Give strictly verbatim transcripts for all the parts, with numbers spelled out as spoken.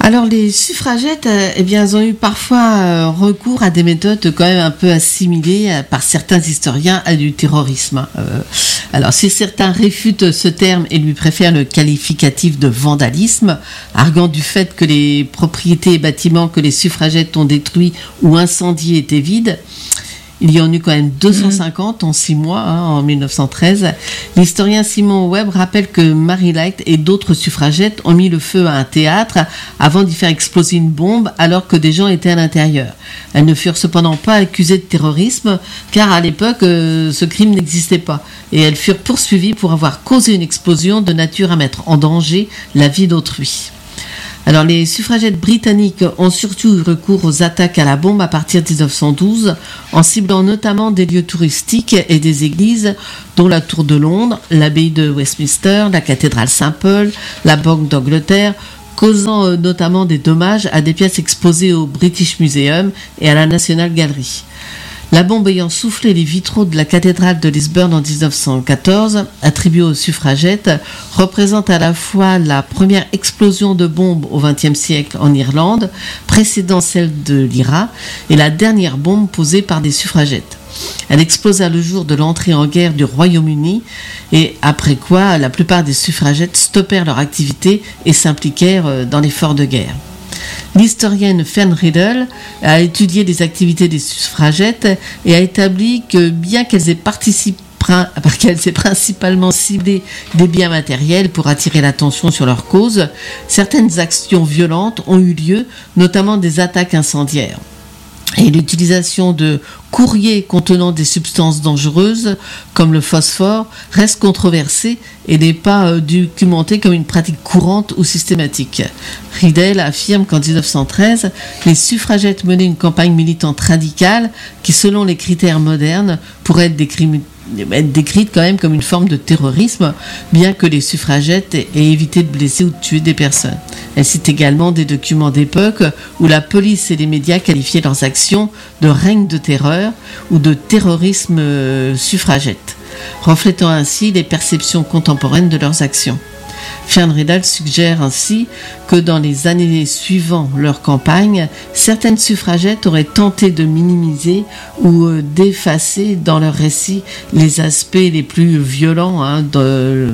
Alors les suffragettes, euh, eh bien, elles ont eu parfois euh, recours à des méthodes quand même un peu assimilées euh, par certains historiens à du terrorisme. Euh, alors si certains réfutent ce terme et lui préfèrent le qualificatif de vandalisme, arguant du fait que les propriétés et bâtiments que les suffragettes ont détruits ou incendiés étaient vides, il y en eut quand même deux cent cinquante en six mois, hein, en mille neuf cent treize. L'historien Simon Webb rappelle que Mary Light et d'autres suffragettes ont mis le feu à un théâtre avant d'y faire exploser une bombe alors que des gens étaient à l'intérieur. Elles ne furent cependant pas accusées de terrorisme car à l'époque, euh, ce crime n'existait pas. Et elles furent poursuivies pour avoir causé une explosion de nature à mettre en danger la vie d'autrui. Alors, les suffragettes britanniques ont surtout eu recours aux attaques à la bombe à partir de dix-neuf cent douze, en ciblant notamment des lieux touristiques et des églises, dont la Tour de Londres, l'abbaye de Westminster, la cathédrale Saint-Paul, la Banque d'Angleterre, causant euh, notamment des dommages à des pièces exposées au British Museum et à la National Gallery. La bombe ayant soufflé les vitraux de la cathédrale de Lisburn en dix-neuf cent quatorze, attribuée aux suffragettes, représente à la fois la première explosion de bombe au vingtième siècle en Irlande, précédant celle de l'Ira, et la dernière bombe posée par des suffragettes. Elle explosa le jour de l'entrée en guerre du Royaume-Uni, et après quoi la plupart des suffragettes stoppèrent leur activité et s'impliquèrent dans l'effort de guerre. L'historienne Fern Riddle a étudié les activités des suffragettes et a établi que bien qu'elles aient participé qu'elles aient principalement ciblé des biens matériels pour attirer l'attention sur leur cause, certaines actions violentes ont eu lieu, notamment des attaques incendiaires. Et l'utilisation de courriers contenant des substances dangereuses, comme le phosphore, reste controversée et n'est pas euh, documentée comme une pratique courante ou systématique. Riddle affirme qu'en dix-neuf cent treize, les suffragettes menaient une campagne militante radicale qui, selon les critères modernes, pourrait être décriminée être décrite quand même comme une forme de terrorisme, bien que les suffragettes aient évité de blesser ou de tuer des personnes. Elle cite également des documents d'époque où la police et les médias qualifiaient leurs actions de règne de terreur ou de terrorisme suffragette, reflétant ainsi les perceptions contemporaines de leurs actions. Fern Riddle suggère ainsi que dans les années suivant leur campagne, certaines suffragettes auraient tenté de minimiser ou d'effacer dans leur récit les aspects les plus violents hein, de,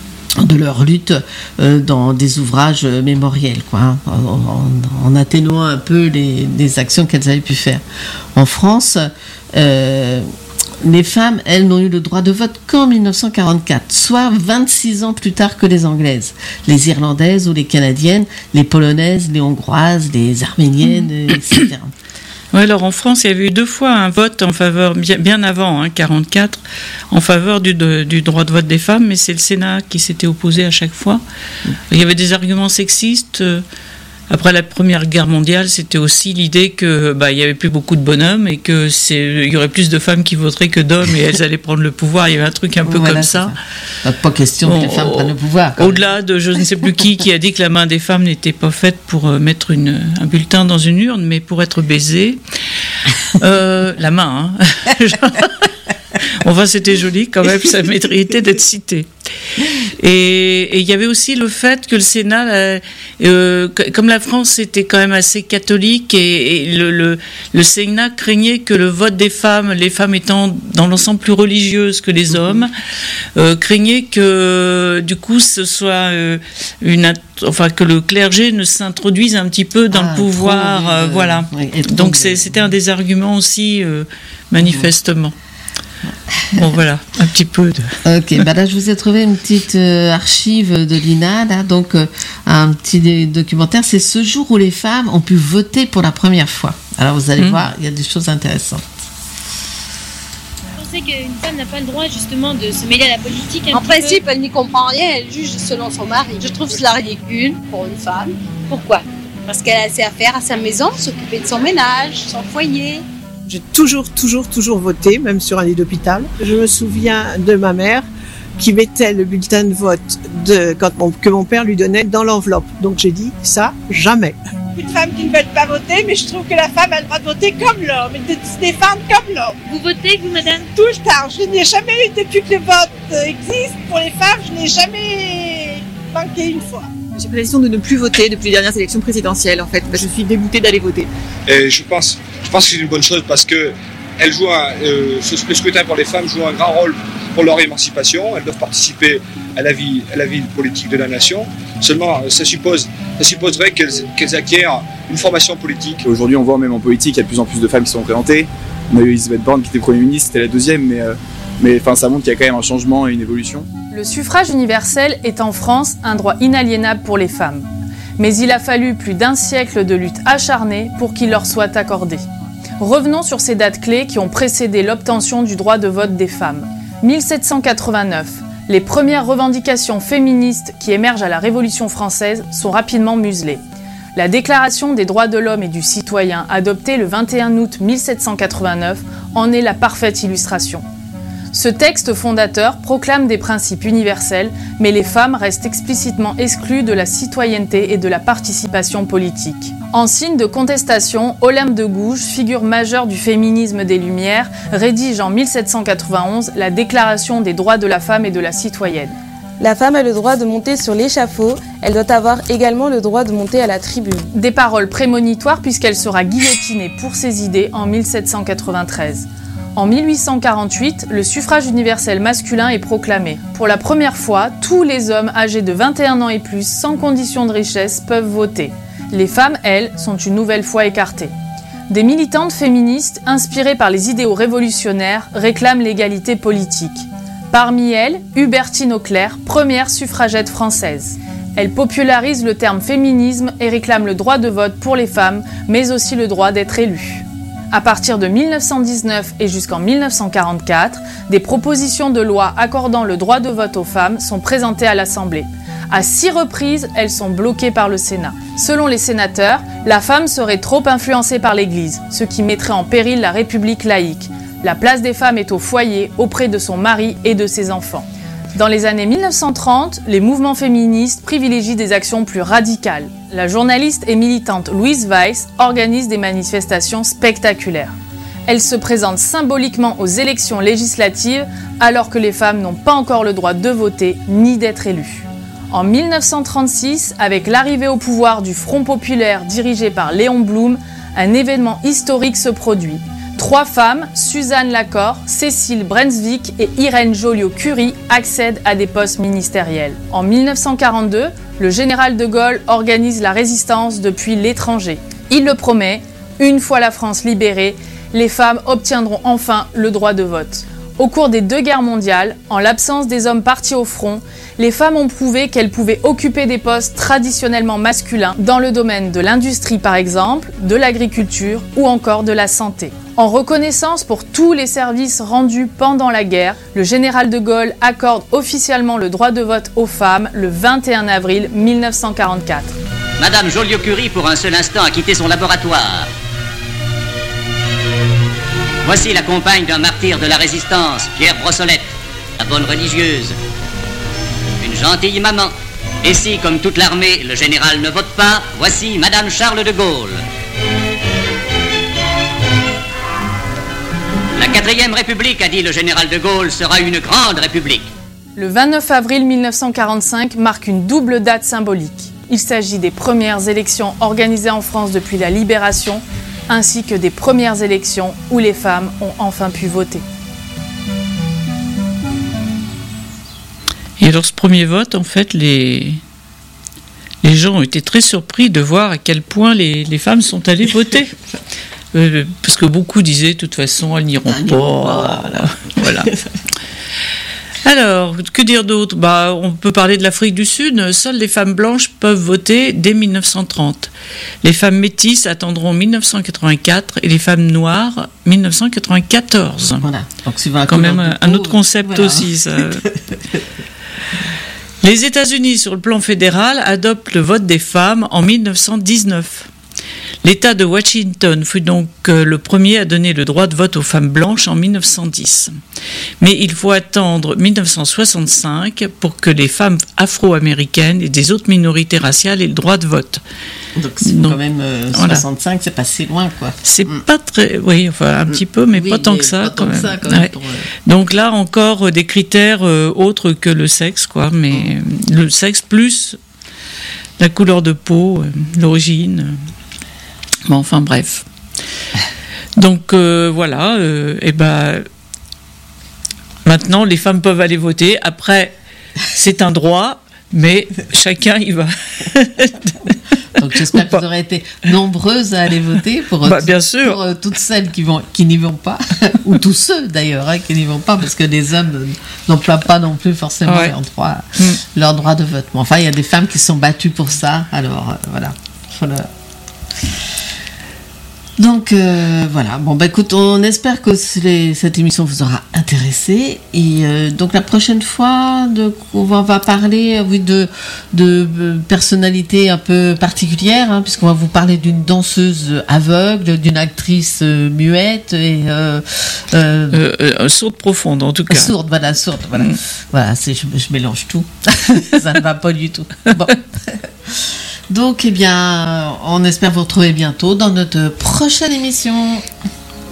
de leur lutte euh, dans des ouvrages mémoriels, quoi, hein, en, en atténuant un peu les, les actions qu'elles avaient pu faire. En France, euh, les femmes, elles, n'ont eu le droit de vote qu'en mille neuf cent quarante-quatre, soit vingt-six ans plus tard que les Anglaises, les Irlandaises ou les Canadiennes, les Polonaises, les Hongroises, les Arméniennes, et cetera. Oui, alors en France, il y avait eu deux fois un vote en faveur, bien, bien avant, hein, quarante-quatre, en faveur du, de, du droit de vote des femmes, mais c'est le Sénat qui s'était opposé à chaque fois. Il y avait des arguments sexistes. Euh, Après la Première Guerre mondiale, c'était aussi l'idée que bah, il y avait plus beaucoup de bonhommes et que c'est il y aurait plus de femmes qui voteraient que d'hommes et elles allaient prendre le pouvoir. Il y avait un truc un peu voilà, comme ça. ça. Pas question bon, que les femmes prennent le pouvoir. Au-delà de je ne sais plus qui qui a dit que la main des femmes n'était pas faite pour mettre une, un bulletin dans une urne, mais pour être baisée. Euh, la main. Hein. Enfin, c'était joli quand même, ça méritait d'être cité. Et il y avait aussi le fait que le Sénat, euh, comme la France était quand même assez catholique, et, et le, le, le Sénat craignait que le vote des femmes, les femmes étant dans l'ensemble plus religieuses que les hommes, euh, craignait que du coup ce soit euh, une, enfin que le clergé ne s'introduise un petit peu dans ah, le pouvoir, trop, euh, voilà. Oui, donc c'est, c'était un des arguments aussi, euh, manifestement. Bon voilà, un petit peu de... Ok, bah là je vous ai trouvé une petite euh, archive de l'I N A, là, donc euh, un petit documentaire, c'est ce jour où les femmes ont pu voter pour la première fois. Alors vous allez mmh. voir, il y a des choses intéressantes. Vous pensez qu'une femme n'a pas le droit justement de se mêler à la politique un En petit principe, peu elle n'y comprend rien, elle juge selon son mari. Je trouve cela ridicule pour une femme. Pourquoi ? Parce qu'elle a assez à faire à sa maison, s'occuper de son ménage, son foyer. J'ai toujours, toujours, toujours voté, même sur un lit d'hôpital. Je me souviens de ma mère qui mettait le bulletin de vote de, quand mon, que mon père lui donnait dans l'enveloppe. Donc j'ai dit, ça, jamais. Beaucoup de femmes qui ne veulent pas voter, mais je trouve que la femme a le droit de voter comme l'homme et de se défendre comme l'homme. Vous votez, vous, madame ? Tout le temps. Je n'ai jamais eu, depuis que le vote existe, pour les femmes, je n'ai jamais manqué une fois. J'ai pris la décision de ne plus voter depuis les dernières élections présidentielles, en fait. Je suis dégoûtée d'aller voter. Et je pense, je pense que c'est une bonne chose parce que elle joue un, euh, ce, le scrutin pour les femmes joue un grand rôle pour leur émancipation. Elles doivent participer à la vie, à la vie politique de la nation. Seulement, ça suppose, ça supposerait qu'elles, qu'elles acquièrent une formation politique. Aujourd'hui, on voit même en politique, il y a de plus en plus de femmes qui sont représentées. On a eu Elisabeth Borne qui était Premier ministre, c'était la deuxième, mais, euh, mais enfin, ça montre qu'il y a quand même un changement et une évolution. Le suffrage universel est en France un droit inaliénable pour les femmes. Mais il a fallu plus d'un siècle de lutte acharnée pour qu'il leur soit accordé. Revenons sur ces dates clés qui ont précédé l'obtention du droit de vote des femmes. mille sept cent quatre-vingt-neuf, les premières revendications féministes qui émergent à la Révolution française sont rapidement muselées. La Déclaration des droits de l'homme et du citoyen, adoptée le vingt et un août mille sept cent quatre-vingt-neuf, en est la parfaite illustration. Ce texte fondateur proclame des principes universels, mais les femmes restent explicitement exclues de la citoyenneté et de la participation politique. En signe de contestation, Olympe de Gouges, figure majeure du féminisme des Lumières, rédige en mille sept cent quatre-vingt-onze la Déclaration des droits de la femme et de la citoyenne. La femme a le droit de monter sur l'échafaud, elle doit avoir également le droit de monter à la tribune. Des paroles prémonitoires puisqu'elle sera guillotinée pour ses idées en mille sept cent quatre-vingt-treize. En mille huit cent quarante-huit, le suffrage universel masculin est proclamé. Pour la première fois, tous les hommes âgés de vingt et un ans et plus, sans condition de richesse, peuvent voter. Les femmes, elles, sont une nouvelle fois écartées. Des militantes féministes, inspirées par les idéaux révolutionnaires, réclament l'égalité politique. Parmi elles, Hubertine Auclair, première suffragette française. Elle popularise le terme féminisme et réclame le droit de vote pour les femmes, mais aussi le droit d'être élue. À partir de mille neuf cent dix-neuf et jusqu'en mille neuf cent quarante-quatre, des propositions de loi accordant le droit de vote aux femmes sont présentées à l'Assemblée. À six reprises, elles sont bloquées par le Sénat. Selon les sénateurs, la femme serait trop influencée par l'Église, ce qui mettrait en péril la République laïque. La place des femmes est au foyer, auprès de son mari et de ses enfants. Dans les années mille neuf cent trente, les mouvements féministes privilégient des actions plus radicales. La journaliste et militante Louise Weiss organise des manifestations spectaculaires. Elle se présente symboliquement aux élections législatives alors que les femmes n'ont pas encore le droit de voter ni d'être élues. En mille neuf cent trente-six, avec l'arrivée au pouvoir du Front populaire dirigé par Léon Blum, un événement historique se produit. Trois femmes, Suzanne Lacorre, Cécile Brenzwijk et Irène Joliot-Curie, accèdent à des postes ministériels. En mille neuf cent quarante-deux, le général de Gaulle organise la résistance depuis l'étranger. Il le promet, une fois la France libérée, les femmes obtiendront enfin le droit de vote. Au cours des deux guerres mondiales, en l'absence des hommes partis au front, les femmes ont prouvé qu'elles pouvaient occuper des postes traditionnellement masculins dans le domaine de l'industrie par exemple, de l'agriculture ou encore de la santé. En reconnaissance pour tous les services rendus pendant la guerre, le général de Gaulle accorde officiellement le droit de vote aux femmes le vingt et un avril mille neuf cent quarante-quatre. Madame Joliot-Curie pour un seul instant a quitté son laboratoire. Voici la compagne d'un martyr de la résistance, Pierre Brossolette, la bonne religieuse. Une gentille maman. Et si, comme toute l'armée, le général ne vote pas, voici Madame Charles de Gaulle. La quatrième République, a dit le général de Gaulle, sera une grande République. Le vingt-neuf avril mille neuf cent quarante-cinq marque une double date symbolique. Il s'agit des premières élections organisées en France depuis la Libération, ainsi que des premières élections où les femmes ont enfin pu voter. Et alors ce premier vote, en fait, les, les gens ont été très surpris de voir à quel point les, les femmes sont allées voter. euh, parce que beaucoup disaient, de toute façon, elles n'iront pas. Voilà. voilà. Alors, que dire d'autre ? Bah, on peut parler de l'Afrique du Sud. Seules les femmes blanches peuvent voter dès mille neuf cent trente. Les femmes métisses attendront mille neuf cent quatre-vingt-quatre et les femmes noires mille neuf cent quatre-vingt-quatorze. Voilà. Donc c'est quand même un, un autre concept voilà. aussi. Ça. Les États-Unis, sur le plan fédéral, adoptent le vote des femmes en mille neuf cent dix-neuf. L'État de Washington fut donc le premier à donner le droit de vote aux femmes blanches en mille neuf cent dix. Mais il faut attendre mille neuf cent soixante-cinq pour que les femmes afro-américaines et des autres minorités raciales aient le droit de vote. Donc c'est donc, quand même euh, soixante-cinq, voilà. C'est pas si loin, quoi. C'est mm. pas très, oui, enfin un mm. petit peu, mais oui, pas tant mais que ça, quand même. Ça, quand même ouais. pour, euh... Donc là encore euh, des critères euh, autres que le sexe, quoi, mais mm. le sexe plus la couleur de peau, euh, l'origine. Euh, bon, enfin bref. Donc euh, voilà, euh, et ben maintenant les femmes peuvent aller voter. Après, c'est un droit, mais chacun y va. Donc j'espère que vous aurez été nombreuses à aller voter pour, bah, t- bien sûr. pour euh, toutes celles qui, vont, qui n'y vont pas, ou tous ceux d'ailleurs hein, qui n'y vont pas, parce que les hommes n'emploient pas non plus forcément Ouais. leur, droit, Mm. leur droit de vote. Mais enfin, il y a des femmes qui se sont battues pour ça, alors euh, voilà. Faut le- Donc euh, voilà, bon bah écoute, on espère que les- cette émission vous aura intéressé et euh, donc la prochaine fois, de, on va, on va parler oui, de, de euh, personnalités un peu particulières, hein, puisqu'on va vous parler d'une danseuse aveugle, d'une actrice euh, muette et euh, euh, Euh, euh, sourde profonde en tout cas. sourde, voilà, sourde, voilà, Mm. voilà, c'est, je, je mélange tout, ça ne va pas du tout. Bon. Donc, eh bien, on espère vous retrouver bientôt dans notre prochaine émission.